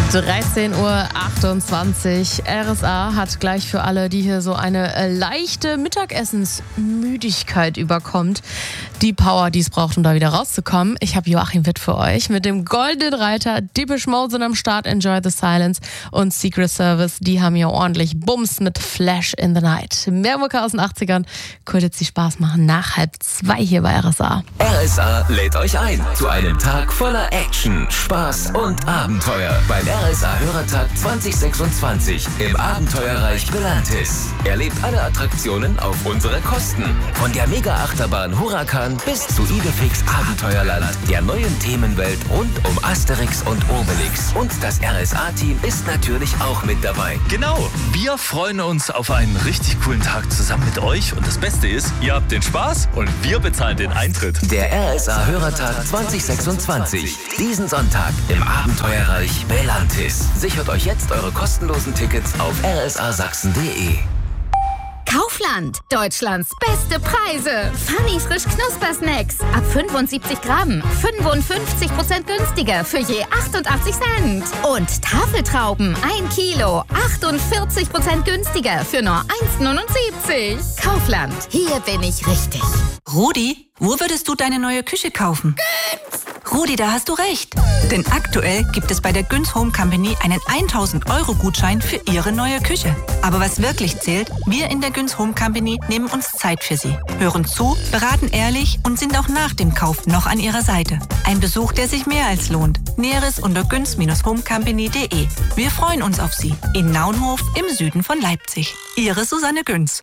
13:28 Uhr. RSA hat gleich für alle, die hier so eine leichte Mittagessensmüdigkeit überkommt, die Power, die es braucht, um da wieder rauszukommen. Ich habe Joachim Witt für euch mit dem Goldenen Reiter, Depeche Mode sind am Start, Enjoy the Silence und Secret Service. Die haben hier ordentlich Bums mit Flash in the Night. Mehr Mucke aus den 80ern könnte jetzt Spaß machen nach 1:30 hier bei RSA. RSA lädt euch ein zu einem Tag voller Action, Spaß und Abenteuer beim RSA-Hörertag 2026 im Abenteuerreich Belantis. Erlebt alle Attraktionen auf unsere Kosten. Von der Mega-Achterbahn Huracan bis zu Idefix Abenteuerland, der neuen Themenwelt rund um Asterix und Obelix. Und das RSA-Team ist natürlich auch mit dabei. Genau, wir freuen uns auf einen richtig coolen Tag zusammen mit euch. Und das Beste ist, ihr habt den Spaß und wir bezahlen den Eintritt. Der RSA-Hörertag 2026. Diesen Sonntag im Abenteuerreich Belantis. Sichert euch jetzt eure kostenlosen Tickets auf rsasachsen.de. Kaufland, Deutschlands beste Preise. Funny frisch Knuspersnacks. Ab 75 Gramm. 55% günstiger für je 88 Cent. Und Tafeltrauben, 1 Kilo. 48% günstiger für nur 1,79. Kaufland, hier bin ich richtig. Rudi, wo würdest du deine neue Küche kaufen? Güns! Rudi, da hast du recht. Denn aktuell gibt es bei der Güns Home Company einen 1.000-Euro-Gutschein für Ihre neue Küche. Aber was wirklich zählt, wir in der Güns Home Company nehmen uns Zeit für Sie, hören zu, beraten ehrlich und sind auch nach dem Kauf noch an Ihrer Seite. Ein Besuch, der sich mehr als lohnt. Näheres unter güns-homecompany.de. Wir freuen uns auf Sie in Naunhof im Süden von Leipzig. Ihre Susanne Güns.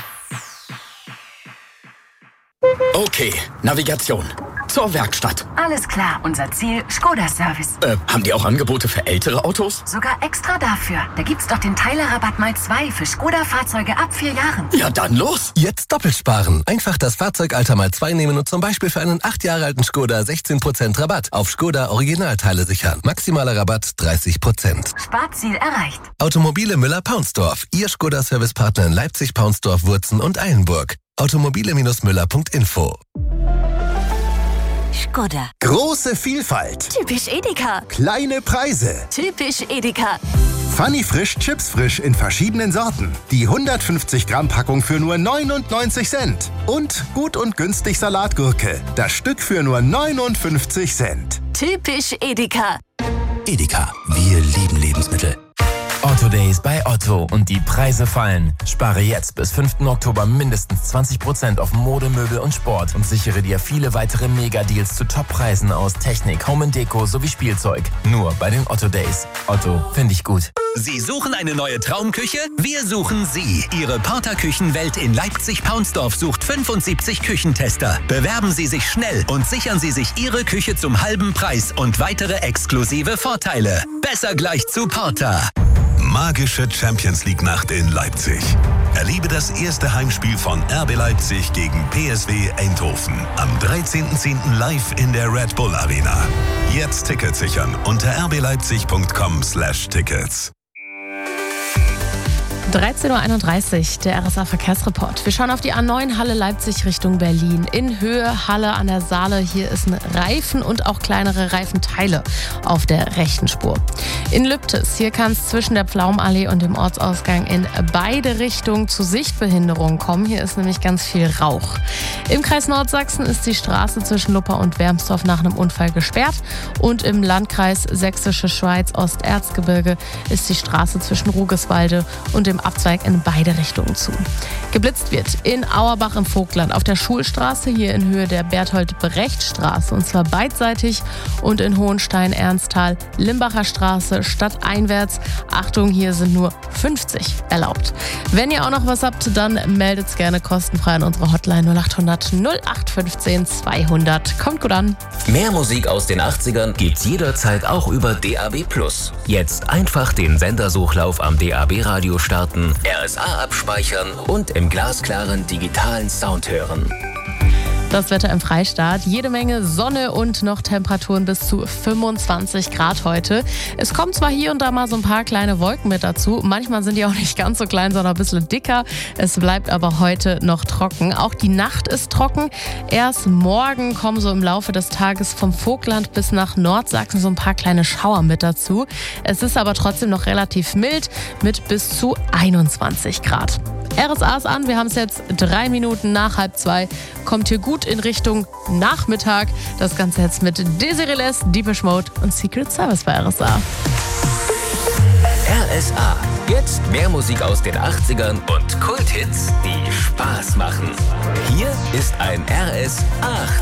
Okay, Navigation. Zur Werkstatt. Alles klar, unser Ziel, Skoda-Service. Haben die auch Angebote für ältere Autos? Sogar extra dafür. Da gibt's doch den Teilerrabatt mal 2 für Skoda-Fahrzeuge ab 4 Jahren. Ja, dann los. Jetzt doppelt sparen. Einfach das Fahrzeugalter mal 2 nehmen und zum Beispiel für einen 8 Jahre alten Skoda 16% Rabatt auf Skoda Originalteile sichern. Maximaler Rabatt 30%. Sparziel erreicht. Automobile Müller-Paunsdorf. Ihr Skoda-Servicepartner in Leipzig, Paunsdorf, Wurzen und Eilenburg. Automobile-müller.info. Skoda. Große Vielfalt. Typisch Edeka. Kleine Preise. Typisch Edeka. Funny Frisch Chips Frisch in verschiedenen Sorten. Die 150 Gramm Packung für nur 99 Cent. Und gut und günstig Salatgurke. Das Stück für nur 59 Cent. Typisch Edeka. Edeka, wir lieben Lebensmittel. Otto Days bei Otto und die Preise fallen. Spare jetzt bis 5. Oktober mindestens 20% auf Mode, Möbel und Sport und sichere dir viele weitere Mega-Deals zu Top-Preisen aus Technik, Home & Deko sowie Spielzeug. Nur bei den Otto Days. Otto, finde ich gut. Sie suchen eine neue Traumküche? Wir suchen Sie. Ihre Porter Küchenwelt in Leipzig-Paunsdorf sucht 75 Küchentester. Bewerben Sie sich schnell und sichern Sie sich Ihre Küche zum halben Preis und weitere exklusive Vorteile. Besser gleich zu Porter. Magische Champions-League-Nacht in Leipzig. Erlebe das erste Heimspiel von RB Leipzig gegen PSV Eindhoven. Am 13.10. live in der Red Bull Arena. Jetzt Tickets sichern unter rbleipzig.com/tickets. 13:31 Uhr, der RSA-Verkehrsreport. Wir schauen auf die A9 Halle Leipzig Richtung Berlin. In Höhe Halle an der Saale. Hier ist ein Reifen und auch kleinere Reifenteile auf der rechten Spur. In Lübtes, hier kann es zwischen der Pflaumenallee und dem Ortsausgang in beide Richtungen zu Sichtbehinderungen kommen. Hier ist nämlich ganz viel Rauch. Im Kreis Nordsachsen ist die Straße zwischen Lupper und Wermsdorf nach einem Unfall gesperrt. Und im Landkreis Sächsische Schweiz Osterzgebirge ist die Straße zwischen Rugeswalde und dem Abzweig in beide Richtungen zu. Geblitzt wird in Auerbach im Vogtland auf der Schulstraße, hier in Höhe der Berthold-Brecht-Straße, und zwar beidseitig, und in Hohenstein-Ernsthal, Limbacher Straße, stadteinwärts. Achtung, hier sind nur 50 erlaubt. Wenn ihr auch noch was habt, dann meldet's gerne kostenfrei an unsere Hotline 0800 0815 200. Kommt gut an. Mehr Musik aus den 80ern gibt's jederzeit auch über DAB+. Jetzt einfach den Sendersuchlauf am DAB-Radio starten, RSA abspeichern und im glasklaren digitalen Sound hören. Das Wetter im Freistaat. Jede Menge Sonne und noch Temperaturen bis zu 25 Grad heute. Es kommen zwar hier und da mal so ein paar kleine Wolken mit dazu. Manchmal sind die auch nicht ganz so klein, sondern ein bisschen dicker. Es bleibt aber heute noch trocken. Auch die Nacht ist trocken. Erst morgen kommen so im Laufe des Tages vom Vogtland bis nach Nordsachsen so ein paar kleine Schauer mit dazu. Es ist aber trotzdem noch relativ mild mit bis zu 21 Grad. RSA ist an, wir haben es jetzt 3 Minuten nach 1:30. Kommt hier gut in Richtung Nachmittag. Das Ganze jetzt mit Desiree Les, Deepish Mode und Secret Service bei RSA. RSA. Jetzt mehr Musik aus den 80ern und Kulthits, die Spaß machen. Hier ist ein RSA.